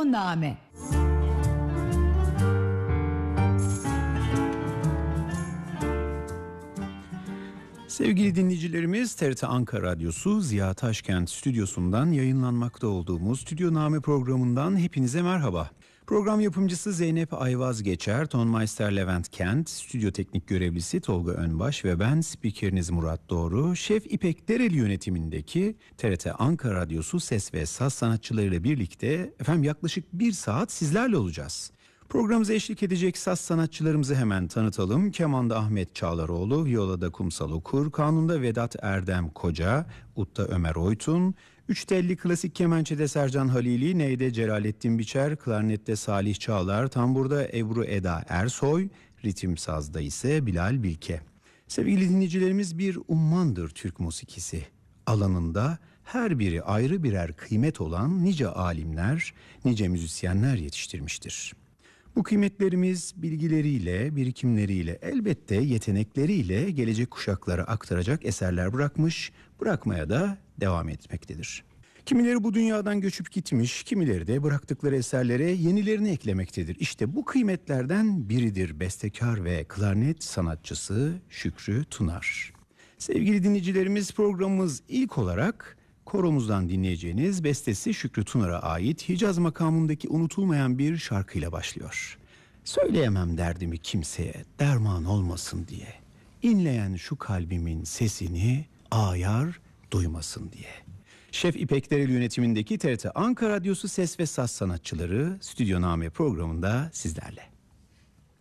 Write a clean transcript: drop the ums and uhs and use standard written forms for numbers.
Stüdyoname. Sevgili dinleyicilerimiz, TRT Ankara Radyosu Ziya Taşkent stüdyosundan yayınlanmakta olduğumuz Stüdyoname programından hepinize merhaba. Program yapımcısı Zeynep Ayvaz Geçer, tonmeister Levent Kent, stüdyo teknik görevlisi Tolga Önbaş ve ben spikeriniz Murat Doğru, Şef İpek Dereli yönetimindeki TRT Ankara Radyosu ses ve saz sanatçılarıyla birlikte yaklaşık 1 saat sizlerle olacağız. Programımıza eşlik edecek saz sanatçılarımızı hemen tanıtalım. Kemanda Ahmet Çağlaroğlu, violada Kumsal Okur, kanunda Vedat Erdem Koca, utta Ömer Oytun, 3 telli klasik kemençede Sercan Halili, neyde Celalettin Biçer, klarnette Salih Çağlar, tamburda Ebru Eda Ersoy, ritim sazda ise Bilal Bilke. Sevgili dinleyicilerimiz, bir ummandır Türk musikisi. Alanında her biri ayrı birer kıymet olan nice alimler, nice müzisyenler yetiştirmiştir. Bu kıymetlerimiz bilgileriyle, birikimleriyle, elbette yetenekleriyle gelecek kuşaklara aktaracak eserler bırakmış, bırakmaya da devam etmektedir. Kimileri bu dünyadan göçüp gitmiş, kimileri de bıraktıkları eserlere yenilerini eklemektedir. İşte bu kıymetlerden biridir bestekar ve klarnet sanatçısı Şükrü Tunar. Sevgili dinleyicilerimiz, programımız ilk olarak koromuzdan dinleyeceğiniz bestesi Şükrü Tunar'a ait Hicaz makamındaki unutulmayan bir şarkıyla başlıyor. Söyleyemem derdimi kimseye, derman olmasın diye. İnleyen şu kalbimin sesini ayar duymasın diye. Şef İpek Dereli yönetimindeki TRT Ankara Radyosu ses ve saz sanatçıları Stüdyoname programında sizlerle.